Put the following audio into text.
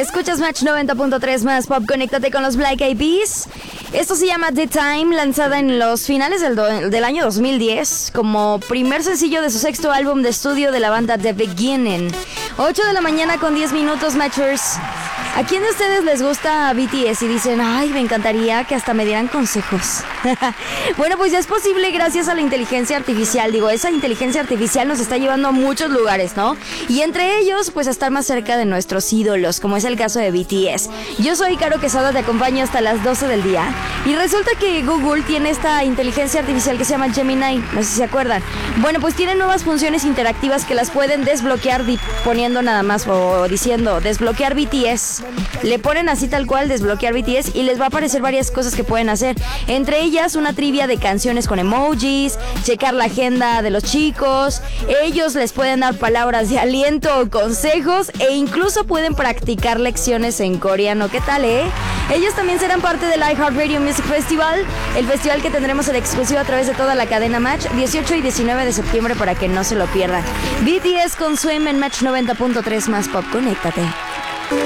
Escuchas Match 90.3 más Pop, conéctate con los Black Eyed Peas. Esto se llama The Time, lanzada en los finales del año 2010 como primer sencillo de su sexto álbum de estudio de la banda The Beginning. 8 de la mañana con 10 minutos, Matchers. ¿A quién de ustedes les gusta BTS y dicen, ay, me encantaría que hasta me dieran consejos? Bueno, pues ya es posible gracias a la inteligencia artificial. Digo, esa inteligencia artificial nos está llevando a muchos lugares, ¿no? Y entre ellos, pues a estar más cerca de nuestros ídolos, como es el caso de BTS. Yo soy Caro Quesada, te acompaño hasta las 12 del día. Y resulta que Google tiene esta inteligencia artificial que se llama Gemini, no sé si se acuerdan. Bueno, pues tiene nuevas funciones interactivas que las pueden desbloquear poniendo nada más o diciendo desbloquear BTS. Le ponen así tal cual, desbloquear BTS, y les va a aparecer varias cosas que pueden hacer. Entre ellas, una trivia de canciones con emojis, checar la agenda de los chicos. Ellos les pueden dar palabras de aliento o consejos, e incluso pueden practicar lecciones en coreano. ¿Qué tal, Ellos también serán parte del iHeartRadio Music Festival, el festival que tendremos en exclusiva a través de toda la cadena Match, 18 y 19 de septiembre, para que no se lo pierdan. BTS con Swim en Match 90.3 más Pop, conéctate.